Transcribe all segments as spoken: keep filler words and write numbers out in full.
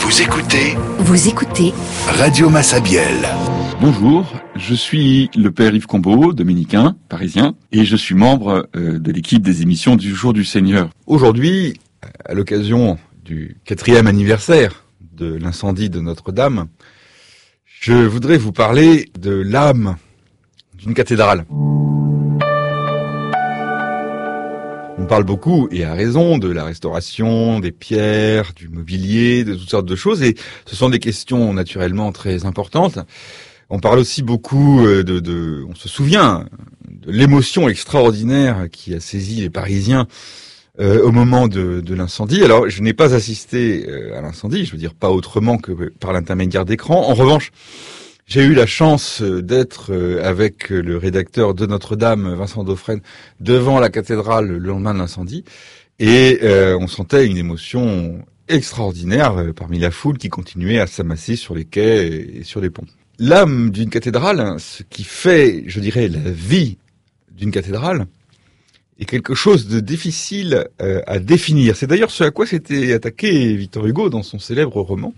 Vous écoutez Vous écoutez Radio Massabielle. Bonjour, je suis le père Yves Combeau, dominicain, parisien, et je suis membre euh, de l'équipe des émissions du Jour du Seigneur. Aujourd'hui, à l'occasion du quatrième anniversaire de l'incendie de Notre-Dame, je voudrais vous parler de l'âme d'une cathédrale. On parle beaucoup, et à raison, de la restauration, des pierres, du mobilier, de toutes sortes de choses, et ce sont des questions naturellement très importantes. On parle aussi beaucoup de, de on se souvient de l'émotion extraordinaire qui a saisi les Parisiens euh, au moment de, de l'incendie. Alors, je n'ai pas assisté euh, à l'incendie, je veux dire pas autrement que par l'intermédiaire d'écran. En revanche, j'ai eu la chance d'être avec le rédacteur de Notre-Dame, Vincent Dauphren, devant la cathédrale le lendemain de l'incendie, et euh, on sentait une émotion extraordinaire parmi la foule qui continuait à s'amasser sur les quais et sur les ponts. L'âme d'une cathédrale, ce qui fait, je dirais, la vie d'une cathédrale, est quelque chose de difficile euh, à définir. C'est d'ailleurs ce à quoi s'était attaqué Victor Hugo dans son célèbre roman,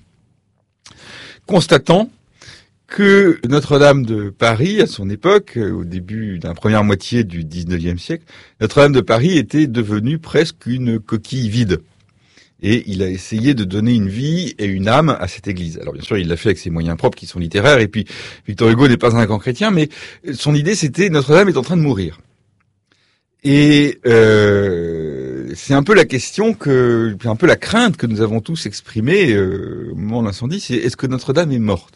constatant que Notre-Dame de Paris, à son époque, au début de la première moitié du dix-neuvième siècle, Notre-Dame de Paris était devenue presque une coquille vide. Et il a essayé de donner une vie et une âme à cette église. Alors bien sûr, il l'a fait avec ses moyens propres qui sont littéraires, et puis Victor Hugo n'est pas un grand chrétien, mais son idée c'était Notre-Dame est en train de mourir. Et euh, c'est un peu la question que, un peu la crainte que nous avons tous exprimée euh, au moment de l'incendie, c'est est-ce que Notre-Dame est morte ?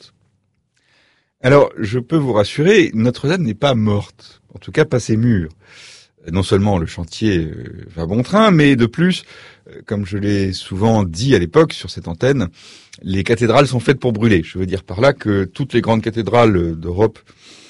Alors, je peux vous rassurer, Notre-Dame n'est pas morte, en tout cas pas ses murs. Non seulement le chantier va bon train, mais de plus, comme je l'ai souvent dit à l'époque sur cette antenne, les cathédrales sont faites pour brûler. Je veux dire par là que toutes les grandes cathédrales d'Europe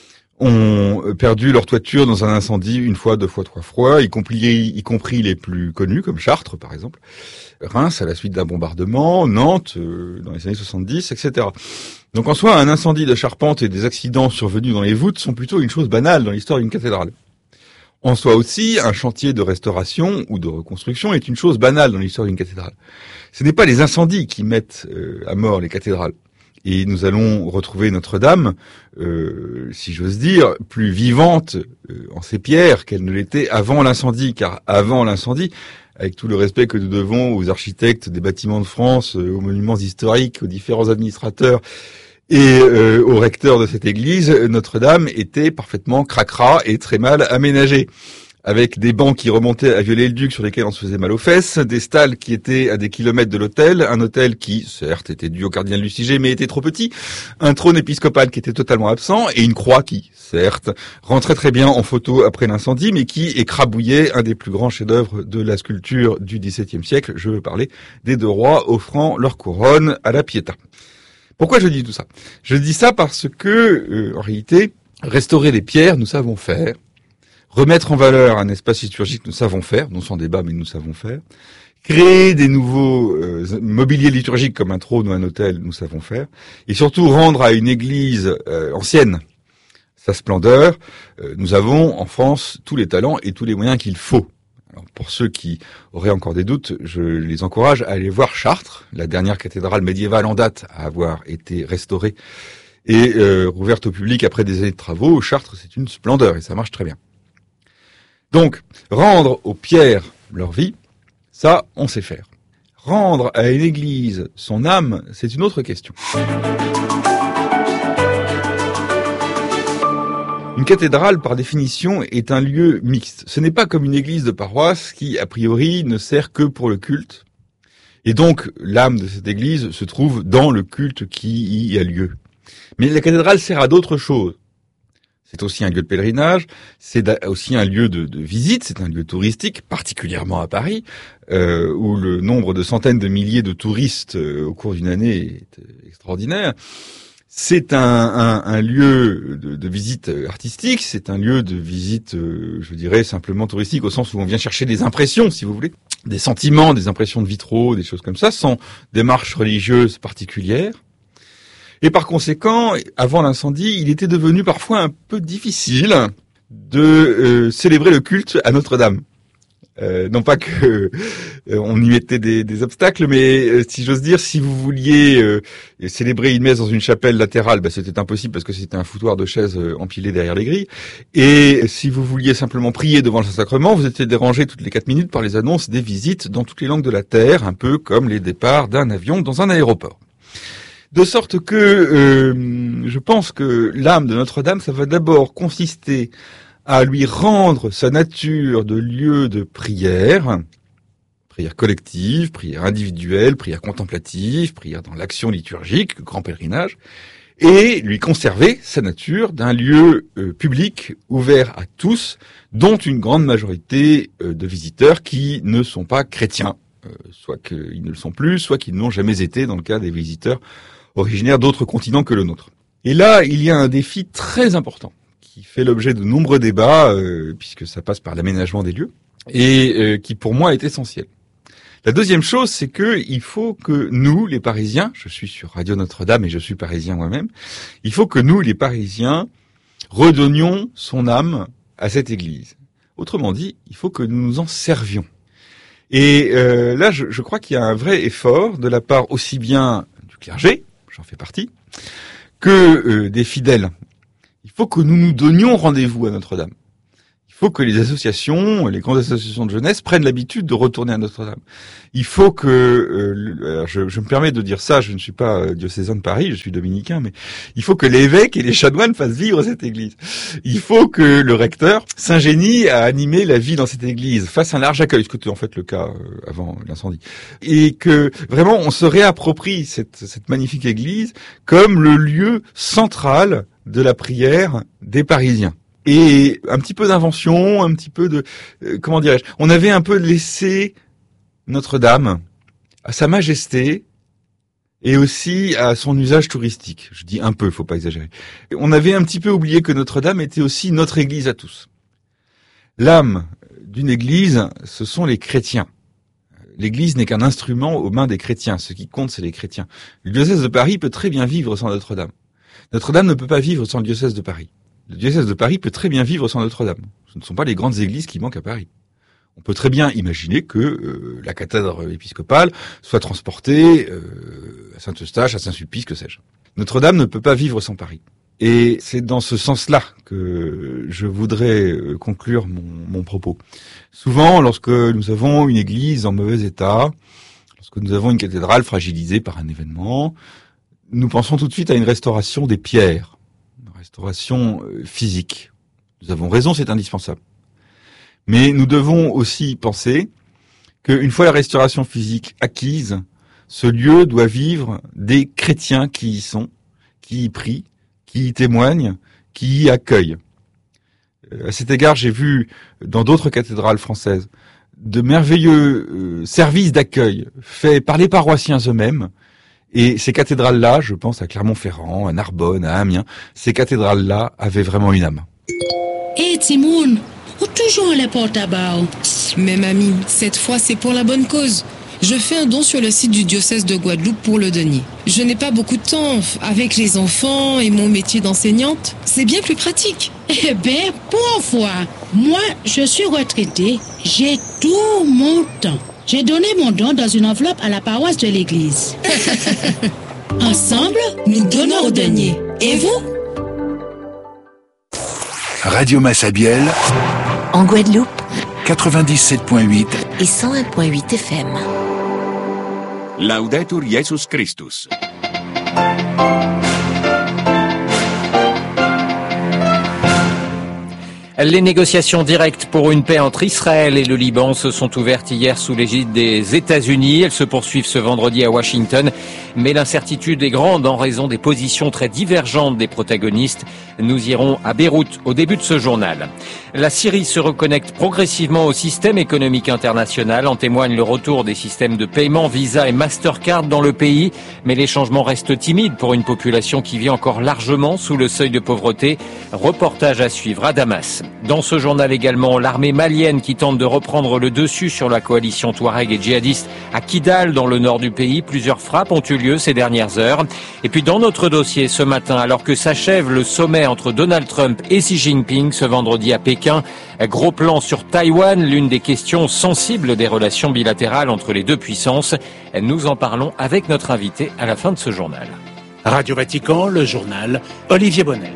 ont perdu leur toiture dans un incendie une fois, deux fois, trois fois, y compris, y compris les plus connus, comme Chartres par exemple, Reims à la suite d'un bombardement, Nantes euh, dans les années soixante-dix, et cetera. Donc en soi, un incendie de charpente et des accidents survenus dans les voûtes sont plutôt une chose banale dans l'histoire d'une cathédrale. En soi aussi, un chantier de restauration ou de reconstruction est une chose banale dans l'histoire d'une cathédrale. Ce n'est pas les incendies qui mettent euh, à mort les cathédrales. Et nous allons retrouver Notre-Dame, euh, si j'ose dire, plus vivante euh, en ses pierres qu'elle ne l'était avant l'incendie. Car avant l'incendie, avec tout le respect que nous devons aux architectes des bâtiments de France, euh, aux monuments historiques, aux différents administrateurs et euh, au recteur de cette église, Notre-Dame était parfaitement cracra et très mal aménagée, avec des bancs qui remontaient à Viollet-le-Duc sur lesquels on se faisait mal aux fesses, des stalles qui étaient à des kilomètres de l'hôtel, un hôtel qui, certes, était dû au cardinal Lustiger, mais était trop petit, un trône épiscopal qui était totalement absent, et une croix qui, certes, rentrait très bien en photo après l'incendie, mais qui écrabouillait un des plus grands chefs-d'œuvre de la sculpture du dix-septième siècle. Je veux parler des deux rois offrant leur couronne à la Pietà. Pourquoi je dis tout ça ? Je dis ça parce que, euh, en réalité, restaurer les pierres, nous savons faire. Remettre en valeur un espace liturgique, nous savons faire, non sans débat, mais nous savons faire. Créer des nouveaux euh, mobiliers liturgiques comme un trône ou un autel, nous savons faire. Et surtout rendre à une église euh, ancienne sa splendeur. Euh, nous avons en France tous les talents et tous les moyens qu'il faut. Alors, pour ceux qui auraient encore des doutes, je les encourage à aller voir Chartres, la dernière cathédrale médiévale en date à avoir été restaurée et euh, rouverte au public après des années de travaux. Chartres, c'est une splendeur et ça marche très bien. Donc, rendre aux pierres leur vie, ça, on sait faire. Rendre à une église son âme, c'est une autre question. Une cathédrale, par définition, est un lieu mixte. Ce n'est pas comme une église de paroisse qui, a priori, ne sert que pour le culte. Et donc, l'âme de cette église se trouve dans le culte qui y a lieu. Mais la cathédrale sert à d'autres choses. C'est aussi un lieu de pèlerinage, c'est aussi un lieu de, de visite, c'est un lieu touristique, particulièrement à Paris, euh, où le nombre de centaines de milliers de touristes euh, au cours d'une année est euh, extraordinaire. C'est un, un, un lieu de, de visite artistique, c'est un lieu de visite, euh, je dirais, simplement touristique, au sens où on vient chercher des impressions, si vous voulez, des sentiments, des impressions de vitraux, des choses comme ça, sans démarche religieuse particulière. Et par conséquent, avant l'incendie, il était devenu parfois un peu difficile de euh, célébrer le culte à Notre-Dame. Euh, non pas que euh, on y mettait des, des obstacles, mais euh, si j'ose dire, si vous vouliez euh, célébrer une messe dans une chapelle latérale, bah, c'était impossible parce que c'était un foutoir de chaises euh, empilées derrière les grilles. Et si vous vouliez simplement prier devant le Saint-Sacrement, vous étiez dérangé toutes les quatre minutes par les annonces des visites dans toutes les langues de la terre, un peu comme les départs d'un avion dans un aéroport. De sorte que euh, je pense que l'âme de Notre-Dame, ça va d'abord consister à lui rendre sa nature de lieu de prière, prière collective, prière individuelle, prière contemplative, prière dans l'action liturgique, grand pèlerinage, et lui conserver sa nature d'un lieu euh, public ouvert à tous, dont une grande majorité euh, de visiteurs qui ne sont pas chrétiens, euh, soit qu'ils ne le sont plus, soit qu'ils n'ont jamais été dans le cas des visiteurs originaires d'autres continents que le nôtre. Et là, il y a un défi très important, qui fait l'objet de nombreux débats, euh, puisque ça passe par l'aménagement des lieux, et euh, qui pour moi est essentiel. La deuxième chose, c'est que il faut que nous, les Parisiens, je suis sur Radio Notre-Dame et je suis parisien moi-même, il faut que nous, les Parisiens, redonnions son âme à cette église. Autrement dit, il faut que nous nous en servions. Et euh, là, je, je crois qu'il y a un vrai effort de la part aussi bien du clergé, j'en fais partie, que euh, des fidèles. Il faut que nous nous donnions rendez-vous à Notre-Dame. Il faut que les associations, les grandes associations de jeunesse prennent l'habitude de retourner à Notre-Dame. Il faut que, euh, je, je me permets de dire ça, je ne suis pas euh, diocésain de Paris, je suis dominicain, mais il faut que l'évêque et les chanoines fassent vivre cette église. Il faut que le recteur s'ingénie à animer la vie dans cette église, fasse un large accueil, ce qui était en fait le cas euh, avant l'incendie. Et que vraiment on se réapproprie cette, cette magnifique église comme le lieu central de la prière des Parisiens. Et un petit peu d'invention, un petit peu de... Euh, comment dirais-je ? On avait un peu laissé Notre-Dame à sa majesté et aussi à son usage touristique. Je dis un peu, faut pas exagérer. On avait un petit peu oublié que Notre-Dame était aussi notre église à tous. L'âme d'une église, ce sont les chrétiens. L'église n'est qu'un instrument aux mains des chrétiens. Ce qui compte, c'est les chrétiens. Le diocèse de Paris peut très bien vivre sans Notre-Dame. Notre-Dame ne peut pas vivre sans le diocèse de Paris. Le diocèse de Paris peut très bien vivre sans Notre-Dame. Ce ne sont pas les grandes églises qui manquent à Paris. On peut très bien imaginer que euh, la cathédrale épiscopale soit transportée euh, à Saint-Eustache, à Saint-Sulpice, que sais-je. Notre-Dame ne peut pas vivre sans Paris. Et c'est dans ce sens-là que je voudrais conclure mon, mon propos. Souvent, lorsque nous avons une église en mauvais état, lorsque nous avons une cathédrale fragilisée par un événement, nous pensons tout de suite à une restauration des pierres. Restauration physique. Nous avons raison, c'est indispensable. Mais nous devons aussi penser qu'une fois la restauration physique acquise, ce lieu doit vivre des chrétiens qui y sont, qui y prient, qui y témoignent, qui y accueillent. À cet égard, j'ai vu dans d'autres cathédrales françaises de merveilleux euh, services d'accueil faits par les paroissiens eux-mêmes. Et ces cathédrales-là, je pense à Clermont-Ferrand, à Narbonne, à Amiens, ces cathédrales-là avaient vraiment une âme. Hé hey, Timoun, où toujours les porte à bas? Mais mamie, cette fois c'est pour la bonne cause. Je fais un don sur le site du diocèse de Guadeloupe pour le denier. Je n'ai pas beaucoup de temps, avec les enfants et mon métier d'enseignante, c'est bien plus pratique. Eh ben, pour une fois, moi je suis retraitée, j'ai tout mon temps. J'ai donné mon don dans une enveloppe à la paroisse de l'église. Ensemble, nous donnons au denier. Et vous? Radio Massabielle, en Guadeloupe, quatre-vingt-dix-sept point huit et cent un point huit F M. Laudetur Jesus Christus. Les négociations directes pour une paix entre Israël et le Liban se sont ouvertes hier sous l'égide des États-Unis. Elles se poursuivent ce vendredi à Washington, mais l'incertitude est grande en raison des positions très divergentes des protagonistes. Nous irons à Beyrouth au début de ce journal. La Syrie se reconnecte progressivement au système économique international. En témoigne le retour des systèmes de paiement Visa et Mastercard dans le pays, mais les changements restent timides pour une population qui vit encore largement sous le seuil de pauvreté. Reportage à suivre à Damas. Dans ce journal également, l'armée malienne qui tente de reprendre le dessus sur la coalition Touareg et djihadiste à Kidal, dans le nord du pays. Plusieurs frappes ont eu lieu ces dernières heures. Et puis dans notre dossier ce matin, alors que s'achève le sommet entre Donald Trump et Xi Jinping ce vendredi à Pékin, gros plan sur Taïwan, l'une des questions sensibles des relations bilatérales entre les deux puissances. Nous en parlons avec notre invité à la fin de ce journal. Radio Vatican, le journal, Olivier Bonnet.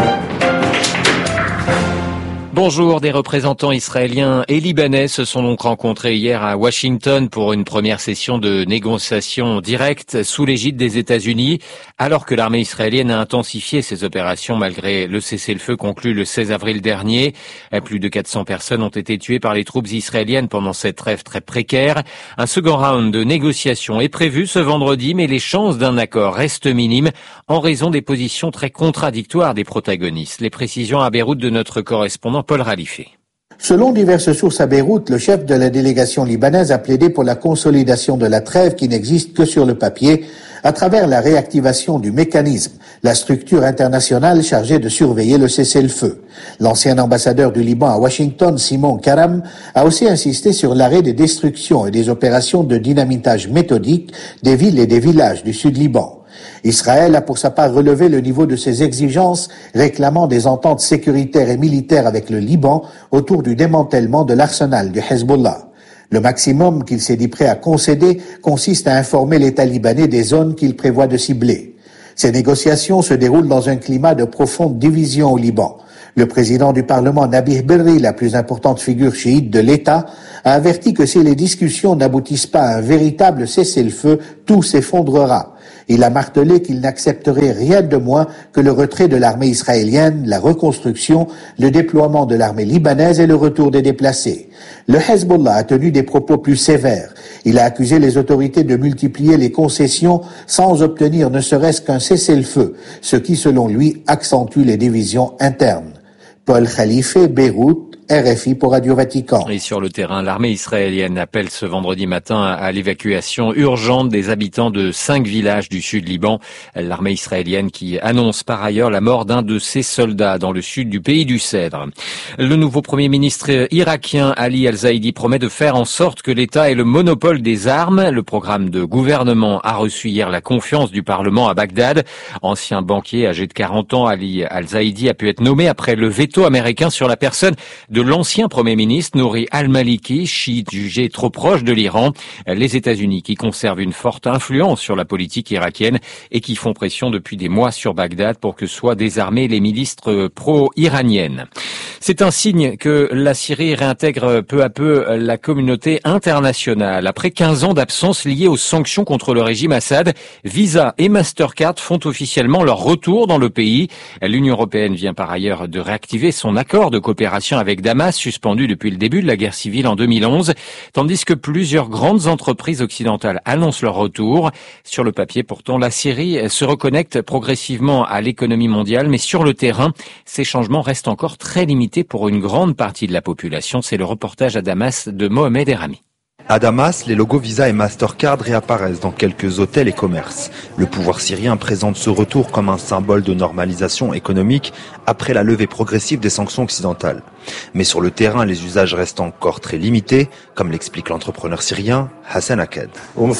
Bonjour, des représentants israéliens et libanais se sont donc rencontrés hier à Washington pour une première session de négociation directe sous l'égide des États-Unis, alors que l'armée israélienne a intensifié ses opérations malgré le cessez-le-feu conclu le seize avril dernier. Plus de quatre cents personnes ont été tuées par les troupes israéliennes pendant cette trêve très précaire. Un second round de négociations est prévu ce vendredi, mais les chances d'un accord restent minimes en raison des positions très contradictoires des protagonistes. Les précisions à Beyrouth de notre correspondant Paul Ralifé. Selon diverses sources à Beyrouth, le chef de la délégation libanaise a plaidé pour la consolidation de la trêve qui n'existe que sur le papier à travers la réactivation du mécanisme, la structure internationale chargée de surveiller le cessez-le-feu. L'ancien ambassadeur du Liban à Washington, Simon Karam, a aussi insisté sur l'arrêt des destructions et des opérations de dynamitage méthodique des villes et des villages du sud Liban. Israël a pour sa part relevé le niveau de ses exigences, réclamant des ententes sécuritaires et militaires avec le Liban autour du démantèlement de l'arsenal du Hezbollah. Le maximum qu'il s'est dit prêt à concéder consiste à informer l'État libanais des zones qu'il prévoit de cibler. Ces négociations se déroulent dans un climat de profonde division au Liban. Le président du Parlement, Nabih Berri, la plus importante figure chiite de l'État, a averti que si les discussions n'aboutissent pas à un véritable cessez-le-feu, tout s'effondrera. Il a martelé qu'il n'accepterait rien de moins que le retrait de l'armée israélienne, la reconstruction, le déploiement de l'armée libanaise et le retour des déplacés. Le Hezbollah a tenu des propos plus sévères. Il a accusé les autorités de multiplier les concessions sans obtenir ne serait-ce qu'un cessez-le-feu, ce qui, selon lui, accentue les divisions internes. Paul Khalife, Beyrouth, R F I pour Radio Vatican. Et sur le terrain, l'armée israélienne appelle ce vendredi matin à l'évacuation urgente des habitants de cinq villages du sud Liban. L'armée israélienne qui annonce par ailleurs la mort d'un de ses soldats dans le sud du pays du Cèdre. Le nouveau premier ministre irakien Ali Al-Zaidi promet de faire en sorte que l'État ait le monopole des armes. Le programme de gouvernement a reçu hier la confiance du Parlement à Bagdad. Ancien banquier âgé de quarante ans, Ali Al-Zaidi a pu être nommé après le veto américain sur la personne de de l'ancien Premier ministre Nouri al-Maliki, chiite jugé trop proche de l'Iran. Les États-Unis qui conservent une forte influence sur la politique irakienne et qui font pression depuis des mois sur Bagdad pour que soient désarmées les milices pro-iraniennes. C'est un signe que la Syrie réintègre peu à peu la communauté internationale. Après quinze ans d'absence liée aux sanctions contre le régime Assad, Visa et Mastercard font officiellement leur retour dans le pays. L'Union européenne vient par ailleurs de réactiver son accord de coopération avec Damas, suspendu depuis le début de la guerre civile en deux mille onze, tandis que plusieurs grandes entreprises occidentales annoncent leur retour. Sur le papier, pourtant, la Syrie se reconnecte progressivement à l'économie mondiale, mais sur le terrain, ces changements restent encore très limités pour une grande partie de la population. C'est le reportage à Damas de Mohamed Erami. À Damas, les logos Visa et Mastercard réapparaissent dans quelques hôtels et commerces. Le pouvoir syrien présente ce retour comme un symbole de normalisation économique après la levée progressive des sanctions occidentales. Mais sur le terrain, les usages restent encore très limités, comme l'explique l'entrepreneur syrien Hassan Aked.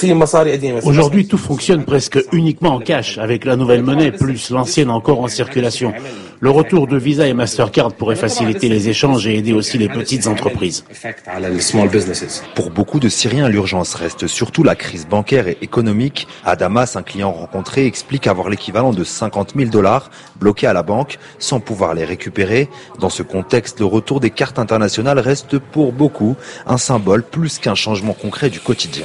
Aujourd'hui, tout fonctionne presque uniquement en cash, avec la nouvelle monnaie plus l'ancienne encore en circulation. Le retour de Visa et Mastercard pourrait faciliter les échanges et aider aussi les petites entreprises. Pour beaucoup de Syriens, l'urgence reste surtout la crise bancaire et économique. À Damas, un client rencontré explique avoir l'équivalent de cinquante mille dollars bloqués à la banque sans pouvoir les récupérer. Dans ce contexte, le retour des cartes internationales reste pour beaucoup un symbole plus qu'un changement concret du quotidien.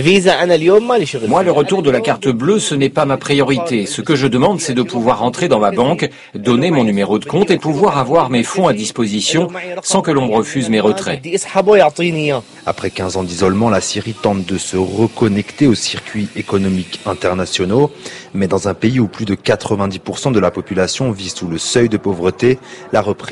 Moi, le retour de la carte bleue, ce n'est pas ma priorité. Ce que je demande, c'est de pouvoir entrer dans ma banque, donner mon numéro de compte et pouvoir avoir mes fonds à disposition sans que l'on me refuse mes retraits. Après quinze ans d'isolement, la Syrie tente de se reconnecter aux circuits économiques internationaux. Mais dans un pays où plus de quatre-vingt-dix pour cent de la population vit sous le seuil de pauvreté, la reprise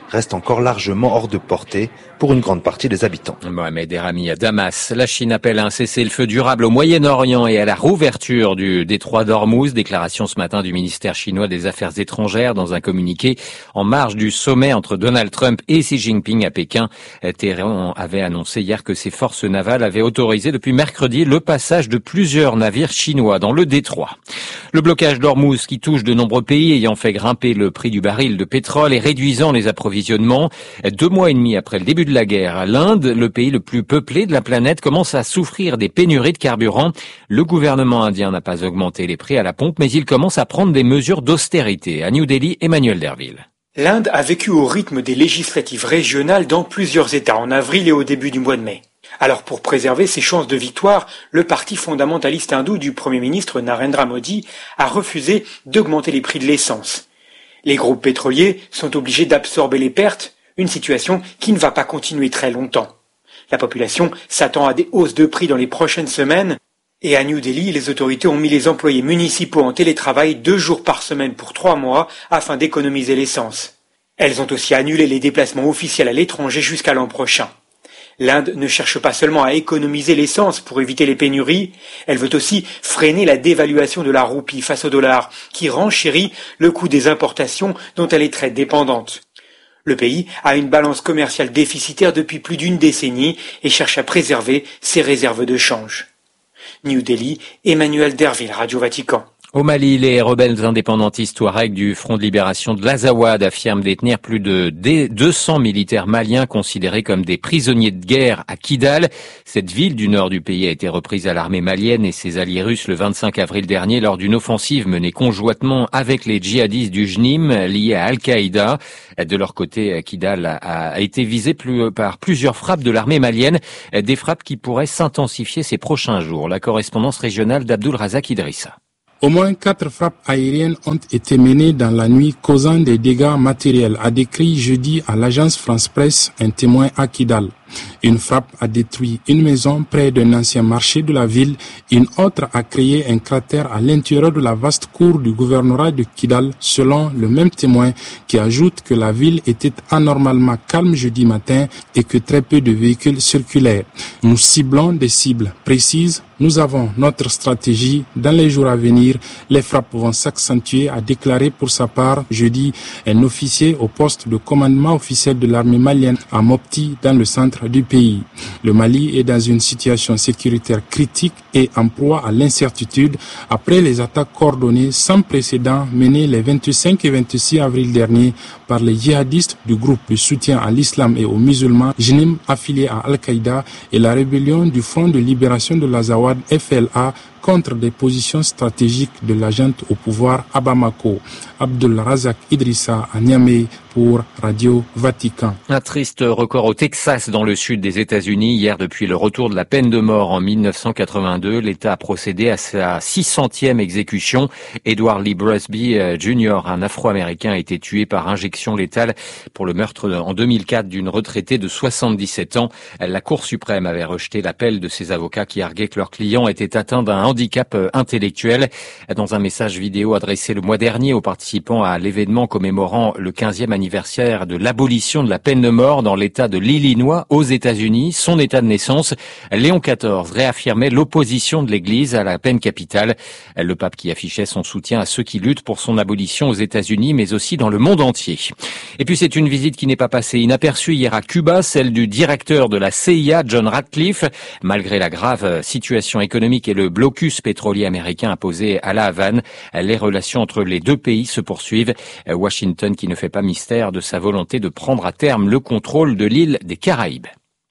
reste encore largement hors de portée pour une grande partie des habitants. Mohamed Erami à Damas. La Chine appelle à un cessez-le-feu durable au Moyen-Orient et à la rouverture du détroit d'Ormuz. Déclaration ce matin du ministère chinois des Affaires étrangères dans un communiqué en marge du sommet entre Donald Trump et Xi Jinping à Pékin. Téhéran avait annoncé hier que ses forces navales avaient autorisé depuis mercredi le passage de plusieurs navires chinois dans le détroit. Le blocage d'Ormuz qui touche de nombreux pays ayant fait grimper le prix du baril de pétrole et réduisant les approvisionnements. Deux mois et demi après le début de la guerre, l'Inde, le pays le plus peuplé de la planète, commence à souffrir des pénuries de carburant. Le gouvernement indien n'a pas augmenté les prix à la pompe, mais il commence à prendre des mesures d'austérité. À New Delhi, Emmanuel Derville. L'Inde a vécu au rythme des législatives régionales dans plusieurs États en avril et au début du mois de mai. Alors pour préserver ses chances de victoire, le parti fondamentaliste hindou du Premier ministre Narendra Modi a refusé d'augmenter les prix de l'essence. Les groupes pétroliers sont obligés d'absorber les pertes, une situation qui ne va pas continuer très longtemps. La population s'attend à des hausses de prix dans les prochaines semaines et à New Delhi, les autorités ont mis les employés municipaux en télétravail deux jours par semaine pour trois mois afin d'économiser l'essence. Elles ont aussi annulé les déplacements officiels à l'étranger jusqu'à l'an prochain. L'Inde ne cherche pas seulement à économiser l'essence pour éviter les pénuries, elle veut aussi freiner la dévaluation de la roupie face au dollar qui renchérit le coût des importations dont elle est très dépendante. Le pays a une balance commerciale déficitaire depuis plus d'une décennie et cherche à préserver ses réserves de change. New Delhi, Emmanuel Derville, Radio Vatican. Au Mali, les rebelles indépendantistes Touaregs du Front de libération de l'Azawad affirment détenir plus de deux cents militaires maliens considérés comme des prisonniers de guerre à Kidal. Cette ville du nord du pays a été reprise à l'armée malienne et ses alliés russes le vingt-cinq avril dernier lors d'une offensive menée conjointement avec les djihadistes du J N I M liés à Al-Qaïda. De leur côté, Kidal a été visé par plusieurs frappes de l'armée malienne, des frappes qui pourraient s'intensifier ces prochains jours. La correspondance régionale d'Abdul Razak Idrissa. Au moins quatre frappes aériennes ont été menées dans la nuit, causant des dégâts matériels, a décrit jeudi à l'agence France Presse un témoin à Kidal. Une frappe a détruit une maison près d'un ancien marché de la ville. Une autre a créé un cratère à l'intérieur de la vaste cour du gouvernorat de Kidal, selon le même témoin qui ajoute que la ville était anormalement calme jeudi matin et que très peu de véhicules circulaient. Nous ciblons des cibles précises. Nous avons notre stratégie. Dans les jours à venir, les frappes vont s'accentuer, a déclaré pour sa part jeudi un officier au poste de commandement officiel de l'armée malienne à Mopti, dans le centre du pays. Le Mali est dans une situation sécuritaire critique et en proie à l'incertitude après les attaques coordonnées sans précédent menées les vingt-cinq et vingt-six avril dernier par les djihadistes du groupe de soutien à l'islam et aux musulmans J N I M affilié à Al-Qaïda et la rébellion du Front de libération de l'Azawad F L A contre des positions stratégiques de la junte au pouvoir à Bamako. Abdul Razak Idrissa à Niamey pour Radio Vatican. Un triste record au Texas, dans le sud des États-Unis. Hier, depuis le retour de la peine de mort en mille neuf cent quatre-vingt-deux, l'État a procédé à sa six centième exécution. Edward Lee Busby Junior, un Afro-Américain, a été tué par injection létale pour le meurtre en deux mille quatre d'une retraitée de soixante-dix-sept ans. La Cour suprême avait rejeté l'appel de ses avocats qui arguaient que leur client était atteint d'un handicap intellectuel. Dans un message vidéo adressé le mois dernier aux participants à l'événement commémorant le quinzième anniversaire de l'abolition de la peine de mort dans l'État de l'Illinois aux États-Unis, son état de naissance, Léon quatorze réaffirmait l'opposition de l'Église à la peine capitale. Le pape qui affichait son soutien à ceux qui luttent pour son abolition aux États-Unis, mais aussi dans le monde entier. Et puis c'est une visite qui n'est pas passée inaperçue hier à Cuba, celle du directeur de la C I A, John Ratcliffe. Malgré la grave situation économique et le blocus pétrolier américain imposé à la Havane, les relations entre les deux pays se poursuivent. Washington qui ne fait pas mystère de sa volonté de prendre à terme le contrôle de l'île des Caraïbes.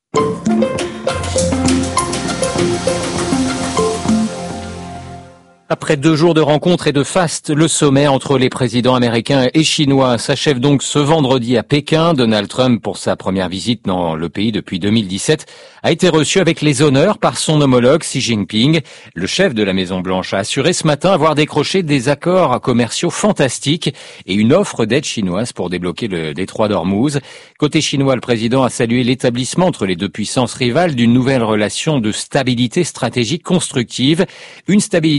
Après deux jours de rencontres et de faste, le sommet entre les présidents américains et chinois s'achève donc ce vendredi à Pékin. Donald Trump, pour sa première visite dans le pays depuis deux mille dix-sept, a été reçu avec les honneurs par son homologue Xi Jinping. Le chef de la Maison-Blanche a assuré ce matin avoir décroché des accords commerciaux fantastiques et une offre d'aide chinoise pour débloquer le détroit d'Ormuz. Côté chinois, le président a salué l'établissement entre les deux puissances rivales d'une nouvelle relation de stabilité stratégique constructive. Une stabilité qui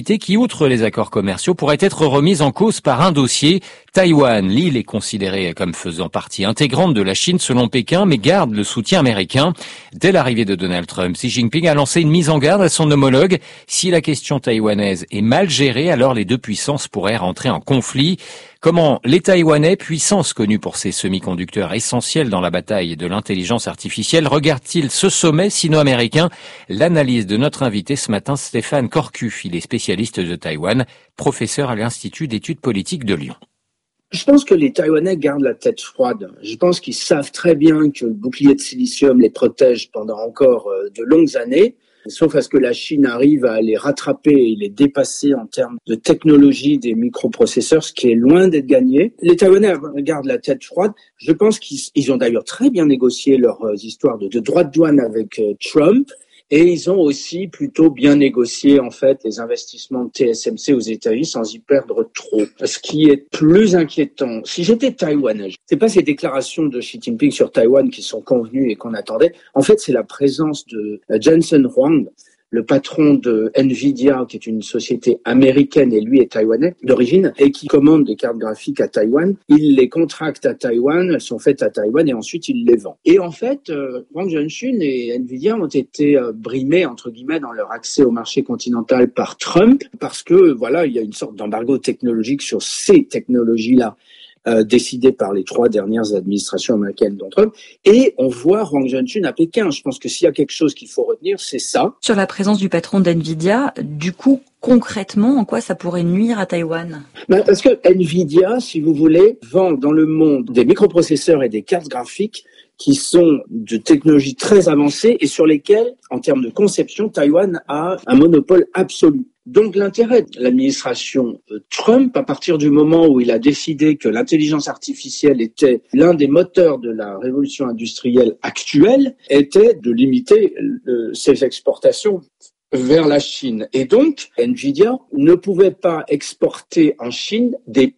outre les accords commerciaux, pourrait être remise en cause par un dossier. Taïwan, l'île est considérée comme faisant partie intégrante de la Chine selon Pékin, mais garde le soutien américain. Dès l'arrivée de Donald Trump, Xi Jinping a lancé une mise en garde à son homologue. Si la question taïwanaise est mal gérée, alors les deux puissances pourraient rentrer en conflit. Comment les Taïwanais, puissance connue pour ses semi-conducteurs essentiels dans la bataille de l'intelligence artificielle, regardent-ils ce sommet sino-américain? L'analyse de notre invité ce matin, Stéphane Corcu, il est spécialiste de Taïwan, professeur à l'Institut d'études politiques de Lyon. Je pense que les Taïwanais gardent la tête froide. Je pense qu'ils savent très bien que le bouclier de silicium les protège pendant encore de longues années, sauf à ce que la Chine arrive à les rattraper et les dépasser en termes de technologie des microprocesseurs, ce qui est loin d'être gagné. Les Taïwanais gardent la tête froide. Je pense qu'ils ils ont d'ailleurs très bien négocié leurs histoires de, de droits de douane avec euh, Trump. Et ils ont aussi plutôt bien négocié, en fait, les investissements de T S M C aux États-Unis sans y perdre trop. Ce qui est plus inquiétant, si j'étais taïwanais, c'est pas ces déclarations de Xi Jinping sur Taïwan qui sont convenues et qu'on attendait. En fait, c'est la présence de Jensen Huang, le patron de Nvidia, qui est une société américaine et lui est taïwanais d'origine, et qui commande des cartes graphiques à Taïwan. Il les contracte à Taïwan, elles sont faites à Taïwan et ensuite il les vend. Et en fait, euh, Wang Junshun et Nvidia ont été euh, brimés, entre guillemets, dans leur accès au marché continental par Trump, parce que, voilà, il y a une sorte d'embargo technologique sur ces technologies-là. Euh, décidé par les trois dernières administrations américaines dont Trump, et on voit Wang Junshun à Pékin. Je pense que s'il y a quelque chose qu'il faut retenir, c'est ça. Sur la présence du patron d'Nvidia, du coup, concrètement, en quoi ça pourrait nuire à Taïwan? Ben, parce que Nvidia, si vous voulez, vend dans le monde des microprocesseurs et des cartes graphiques qui sont de technologies très avancées et sur lesquelles, en termes de conception, Taïwan a un monopole absolu. Donc l'intérêt de l'administration Trump, à partir du moment où il a décidé que l'intelligence artificielle était l'un des moteurs de la révolution industrielle actuelle, était de limiter euh, ses exportations vers la Chine. Et donc, Nvidia ne pouvait pas exporter en Chine des